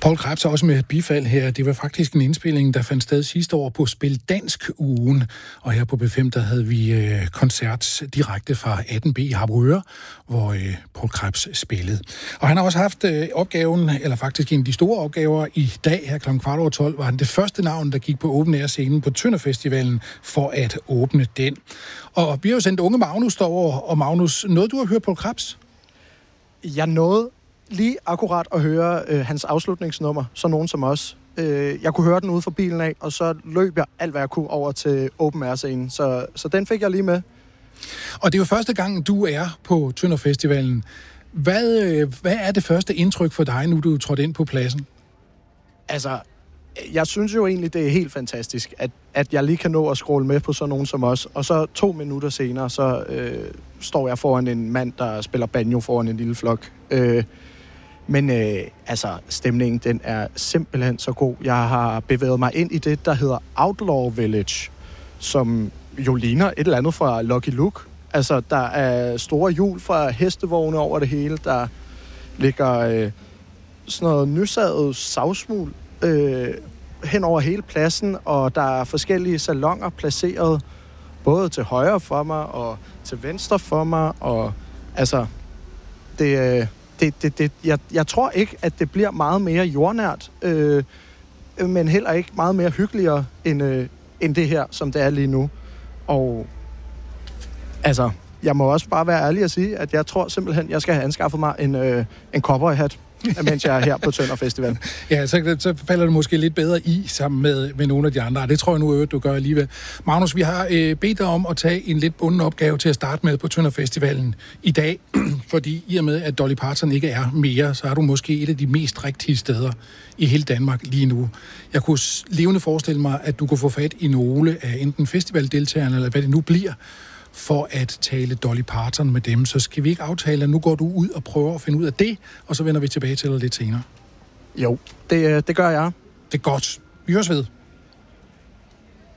Poul Krebs er også med et bifald her. Det var faktisk en indspilling, der fandt sted sidste år på Spil Dansk-ugen. Og her på B5, der havde vi koncert direkte fra 18B i Harboøre, hvor Poul Krebs spillede. Og han har også haft opgaven, eller faktisk en af de store opgaver i dag, her kl. 12:15, var han det første navn, der gik på Open Air-scenen på Tønder Festivalen for at åbne den. Og vi har jo sendt unge Magnus derover, og Magnus, noget du har hørt Poul Krebs? Jeg nåede lige akkurat at høre hans afslutningsnummer, så nogen som os. Jeg kunne høre den ude fra bilen af, og så løb jeg alt, hvad jeg kunne over til Open Air-scenen. Så den fik jeg lige med. Og det er jo første gang, du er på Tønder Festivalen. Hvad er det første indtryk for dig, nu du er trådt ind på pladsen? Altså, jeg synes jo egentlig, det er helt fantastisk, at jeg lige kan nå at scrolle med på sådan nogen som os. Og så 2 minutter senere, så står jeg foran en mand, der spiller banjo foran en lille flok. Men stemningen, den er simpelthen så god. Jeg har bevæget mig ind i det, der hedder Outlaw Village, som jo ligner et eller andet fra Lucky Luke. Altså, der er store hjul fra hestevogne over det hele. Der ligger sådan noget nysadet savsmuld hen over hele pladsen, og der er forskellige salonger placeret både til højre for mig og til venstre for mig, og altså jeg tror ikke, at det bliver meget mere jordnært, men heller ikke meget mere hyggeligere end det her, som det er lige nu. Og altså, jeg må også bare være ærlig at sige, at jeg tror simpelthen, jeg skal have anskaffet mig en cowboyhat, mens jeg er her på Tønder Festival. Ja, så falder det måske lidt bedre i sammen med nogle af de andre, og det tror jeg nu, du gør alligevel. Magnus, vi har bedt dig om at tage en lidt bunden opgave til at starte med på Tønder Festivalen i dag, fordi i og med, at Dolly Parton ikke er mere, så er du måske et af de mest rigtige steder i hele Danmark lige nu. Jeg kunne levende forestille mig, at du kunne få fat i nogle af enten festivaldeltagerne, eller hvad det nu bliver, for at tale Dolly Parton med dem. Så skal vi ikke aftale, at nu går du ud og prøver at finde ud af det, og så vender vi tilbage til dig lidt senere. Jo, det gør jeg. Det er godt. Vi høres ved.